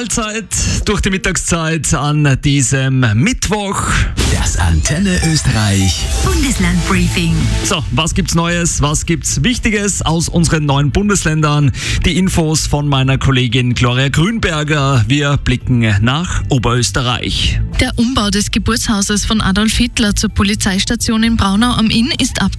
Mahlzeit durch die Mittagszeit an diesem Mittwoch. Das Antenne Österreich Bundeslandbriefing. So, was gibt's Neues, was gibt's Wichtiges aus unseren neuen Bundesländern? Die Infos von meiner Kollegin Gloria Grünberger. Wir blicken nach Oberösterreich. Der Umbau des Geburtshauses von Adolf Hitler zur Polizeistation in Braunau am Inn ist